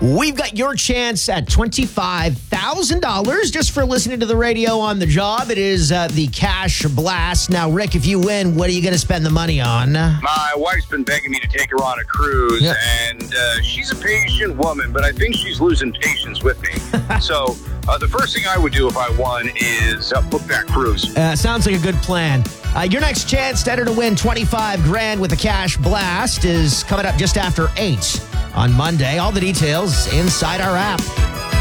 We've got your chance at $25,000 just for listening to the radio on the job. It is the Cash Blast. Now, Rick, if you win, what are you going to spend the money on? My wife's been begging me to take her on a cruise, and she's a patient woman, but I think she's losing patience with me. So the first thing I would do if I won is book that cruise. Sounds like a good plan. Your next chance to enter to win $25,000 with the Cash Blast is coming up just after 8 on Monday. All the details inside our app.